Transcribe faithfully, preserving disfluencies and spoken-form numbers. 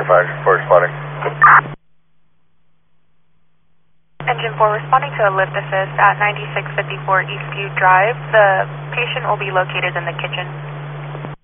five for responding. Engine four responding to a lift assist at ninety-six fifty-four Eastview Drive. The patient will be located in the kitchen.